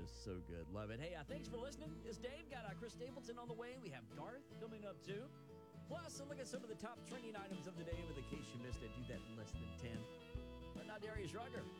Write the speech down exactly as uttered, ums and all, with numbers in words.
so good. Love it. Hey, uh, thanks for listening. It's Dave. Got uh, Chris Stapleton on the way. We have Garth coming up, too. Plus, a look at some of the top trending items of the day with In Case You Missed It. Do that in less than ten. But now Darius Rucker